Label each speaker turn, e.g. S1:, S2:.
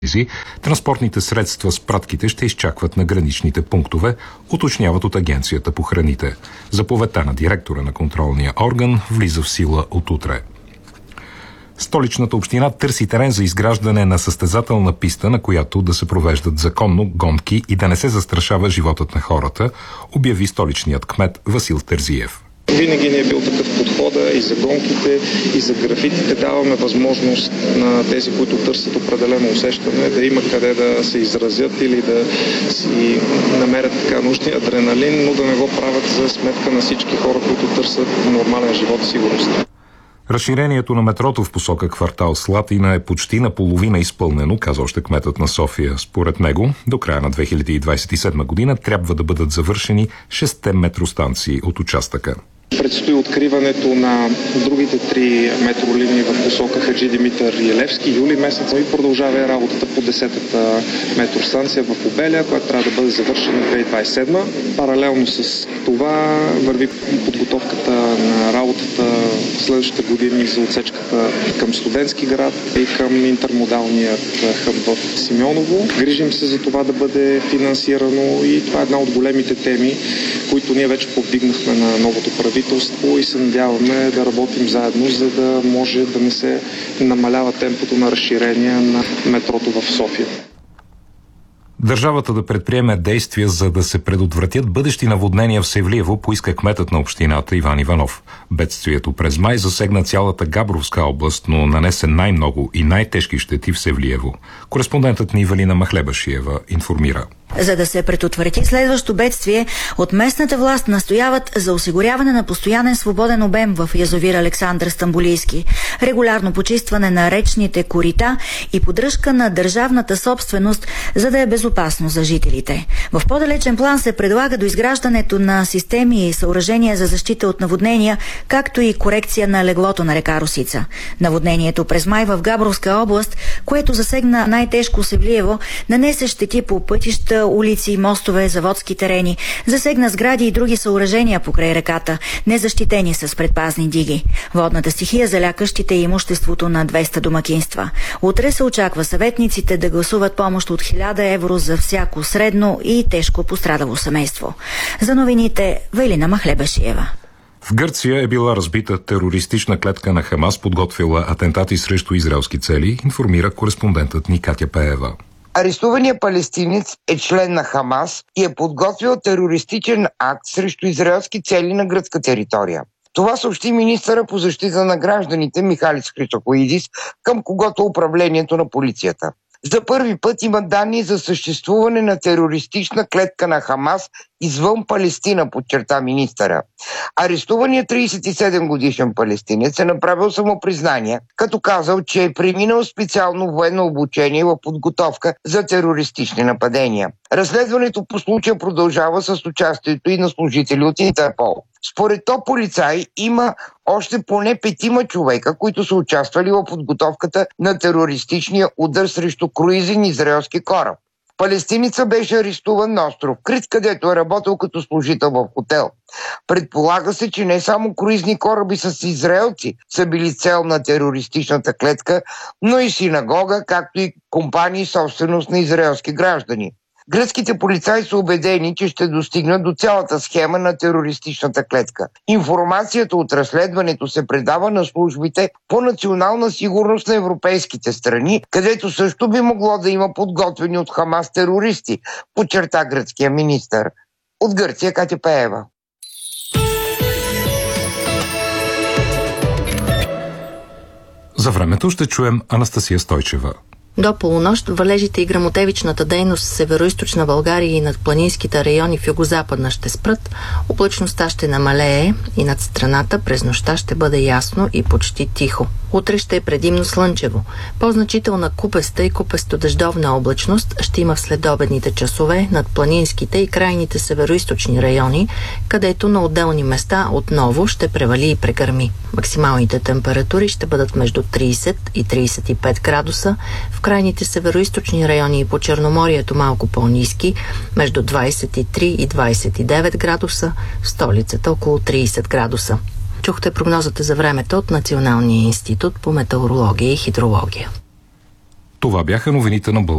S1: Транспортните средства с пратките ще изчакват на граничните пунктове, уточняват от Агенцията по храните. Заповедта на директора на контролния орган влиза в сила от утре. Столичната община търси терен за изграждане на състезателна писта, на която да се провеждат законно гонки и да не се застрашава животът на хората, обяви столичният кмет Васил Терзиев.
S2: Винаги ни е бил такъв подхода и за гонките, и за графитите. Даваме възможност на тези, които търсят определено усещане, да има къде да се изразят или да си намерят така нужния адреналин, но да не го правят за сметка на всички хора, които търсят нормален живот и сигурност.
S1: Разширението на метрото в посока квартал Слатина е почти наполовина изпълнено, каза още кметът на София. Според него, до края на 2027 година трябва да бъдат завършени 6 метростанции от участъка.
S2: Предстои откриването на другите 3 метролинии в посока Хаджи Димитър и Левски, юли месец, и продължава работата по 10-та метростанция в Обеля, която трябва да бъде завършена 2027. Паралелно с това върви подготовката на работата в следващите години за отсечката към Студентски град и към интермодалният хъб в Симеоново. Грижим се за това да бъде финансирано и това е една от големите теми, които ние вече повдигнахме на новото правителство и се надяваме да работим заедно, за да може да не се намалява темпото на разширение на метрото в София.
S1: Държавата да предприеме действия, за да се предотвратят бъдещи наводнения в Севлиево, поиска кметът на общината Иван Иванов. Бедствието през май засегна цялата Габровска област, но нанесе най-много и най-тежки щети в Севлиево. Кореспондентът ни Ивелина Махлебашиева информира.
S3: За да се предотврати следващо бедствие, от местната власт настояват за осигуряване на постоянен свободен обем в язовир Александър Стамболийски, регулярно почистване на речните корита и поддръжка на държавната собственост, за да е безопасно за жителите. В по-далечен план се предлага доизграждането на системи и съоръжения за защита от наводнения, както и корекция на леглото на река Росица. Наводнението през май в Габровска област, което засегна най-тежко Севлиево, нанесе щети по пътища, улици, мостове, заводски терени, засегна сгради и други съоръжения покрай реката, незащитени с предпазни диги. Водната стихия заля къщите и имуществото на 200 домакинства. Утре се очаква съветниците да гласуват помощ от 1000 евро за всяко средно и тежко пострадало семейство. За новините Велина Махлебашиева.
S1: В Гърция е била разбита терористична клетка на Хамас, подготвила атентати срещу израелски цели, информира кореспондентът ни Катя Пеева.
S4: Арестуваният палестинец е член на Хамас и е подготвил терористичен акт срещу израелски цели на гръцка територия. Това съобщи министъра по защита на гражданите Михалис Хрисохоидис, към когото управлението на полицията. За първи път има данни за съществуване на терористична клетка на Хамас извън Палестина, подчерта министъра. Арестуваният 37-годишен палестинец е направил самопризнание, като казал, че е преминал специално военно обучение в подготовка за терористични нападения. Разследването по случая продължава с участието и на служители от Интерпол. Според то полицай има още поне 5 човека, които са участвали в подготовката на терористичния удар срещу круизен израелски кораб. Палестинеца беше арестуван на остров Крит, където е работил като служител в хотел. Предполага се, че не само круизни кораби с израелци са били цел на терористичната клетка, но и синагога, както и компании собственост на израелски граждани. Гръцките полицаи са убедени, че ще достигнат до цялата схема на терористичната клетка. Информацията от разследването се предава на службите по национална сигурност на европейските страни, където също би могло да има подготвени от Хамас терористи, подчерта гръцкия министър. От Гърция Катя Пеева.
S1: За времето ще чуем Анастасия Стойчева.
S5: До полунощ валежите и гръмотевичната дейност в североизточна България и над планинските райони в югозападна ще спрат, облачността ще намалее и над страната през нощта ще бъде ясно и почти тихо. Утре ще е предимно слънчево. По-значителна купеста и купесто-дъждовна облачност ще има в следобедните часове над планинските и крайните североизточни райони, където на отделни места отново ще превали и прегърми. Максималните температури ще бъдат между 30 и 35 градуса, в крайните североизточни райони и по Черноморието малко по-ниски, между 23 и 29 градуса, в столицата около 30 градуса. Чухте прогнозата за времето от Националния институт по метеорология и хидрология.
S1: Това бяха новините на